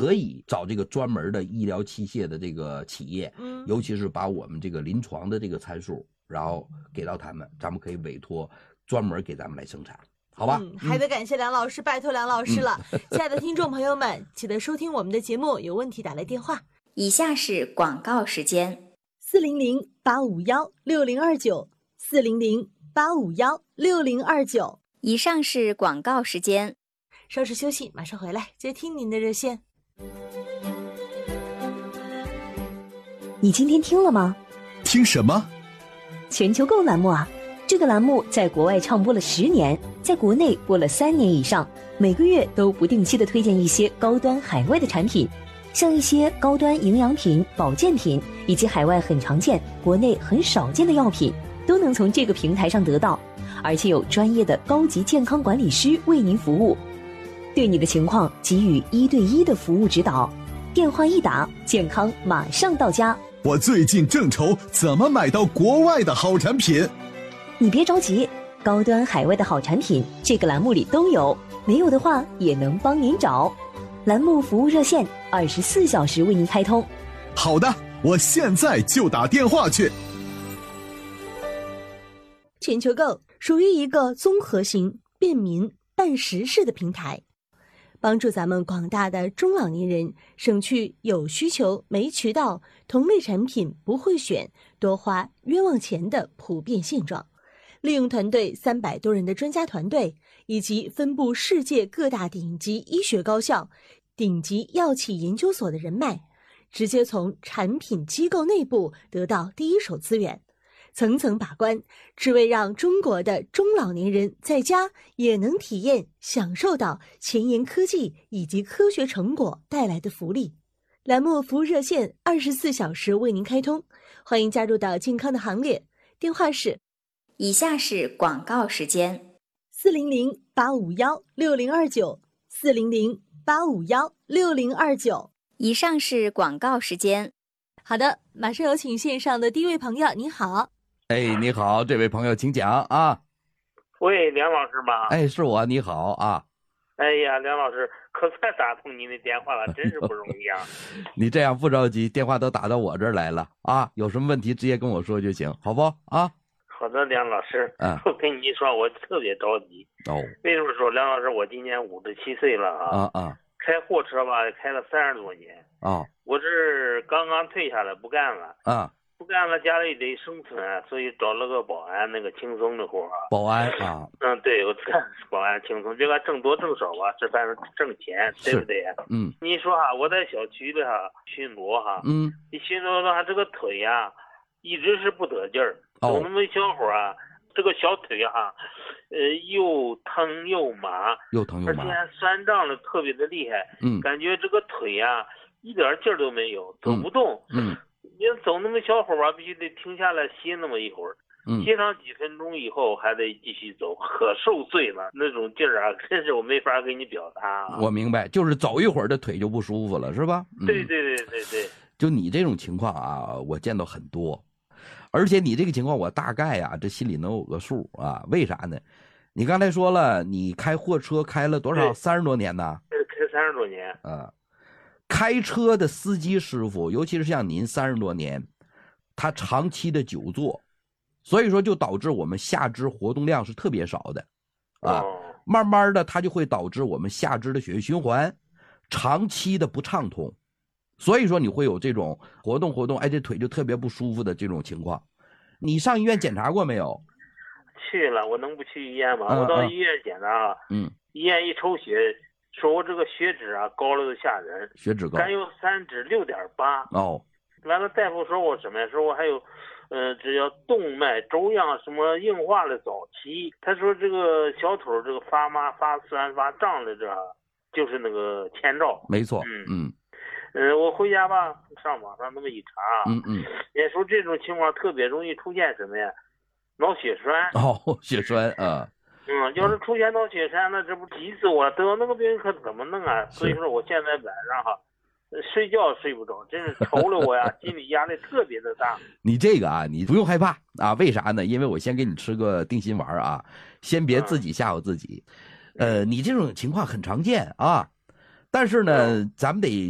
可以找这个专门的医疗器械的这个企业，尤其是把我们这个临床的这个参数，然后给到他们，咱们可以委托专门给咱们来生产。好吧， 还得感谢梁老师，拜托梁老师了。亲爱的听众朋友们，记得收听我们的节目，有问题打来电话。 以下是广告时间 ：400-851-6029，400-851-6029。 以上是广告时间， 稍事休息，马上回来接听您的热线。 你今天听了吗？ 听什么？ 全球购栏目啊。这个栏目在国外唱播了10年，在国内播了3年以上，每个月都不定期的推荐一些高端海外的产品，像一些高端营养品、保健品，以及海外很常见、国内很少见的药品，都能从这个平台上得到，而且有专业的高级健康管理师为您服务，对你的情况给予1对1的服务指导。电话一打，健康马上到家。 我最近正愁怎么买到国外的好产品。 你别着急，高端海外的好产品这个栏目里都有，没有的话也能帮您找。栏目服务热线24小时为您开通。 好的，我现在就打电话去。 全球购属于一个综合型、便民、办实事的平台，帮助咱们广大的中老年人省去有需求没渠道、同类产品不会选、多花冤枉钱的普遍现状。利用团队300多人的专家团队，以及分布世界各大顶级医学高校、顶级药企研究所的人脉，直接从产品机构内部得到第一手资源，层层把关，只为让中国的中老年人在家也能体验享受到前沿科技以及科学成果带来的福利。栏目服务热线24小时为您开通，欢迎加入到健康的行列。电话是以下是广告时间 ：400-851-6029，400-851-6029。 以上是广告时间。 好的，马上有请线上的第一位朋友，你好。 哎，你好，这位朋友请讲啊。 喂，梁老师吗？ 哎，是我，你好啊。 哎呀，梁老师，可算打通您的电话了，真是不容易啊。 你这样不着急，电话都打到我这儿来了啊，有什么问题直接跟我说就行，好不啊？ 好的，梁老师，我跟你说，我特别着急。为什么说梁老师？我今年57岁了啊。开货车吧，开了30多年。我这刚刚退下来，不干了。不干了，家里得生存，所以找了个保安，那个轻松的活啊。 保安啊。 对，我干保安轻松，别管挣多挣少吧，这反正挣钱，对不对？你说我在小区里巡逻你巡逻的话，这个腿一直是不得劲儿。走那么一小会儿这个小腿又疼又麻，而且还酸胀的特别的厉害。感觉这个腿一点劲儿都没有，走不动。你走那么小会儿必须得停下来歇那么一会儿。歇上几分钟以后还得继续走，可受罪了，那种劲儿真是我没法给你表达。 我明白，就是走一会儿这腿就不舒服了，是吧？ 对。 就你这种情况我见到很多。而且你这个情况我大概这心里能有个数为啥呢？你刚才说了，你开货车开了多少？30多年呢？ 开30多年。 开车的司机师傅，尤其是像您30多年，他长期的久坐，所以说就导致我们下肢活动量是特别少的慢慢的它就会导致我们下肢的血液循环长期的不畅通。所以说你会有这种活动，这腿就特别不舒服的这种情况。你上医院检查过没有？ 去了，我能不去医院吗？我到医院检查医院一抽血，说我这个血脂高了都吓人， 血脂高， 甘油三酯6.8。完了大夫说我什么呀？说我还有只要动脉粥样什么硬化的早期。他说这个小腿这个发麻发酸发胀的就是那个前兆。 没错。 我回家吧，上网上那么一查，也说这种情况特别容易出现什么呀？脑血栓。 血栓要是出现脑血栓，那这不急死我了！得那个病可怎么弄所以说我现在晚上睡觉睡不着，真是愁了我心理压力特别的大。 你这个你不用害怕为啥呢？因为我先给你吃个定心丸先别自己吓唬自己。你这种情况很常见但是呢咱们得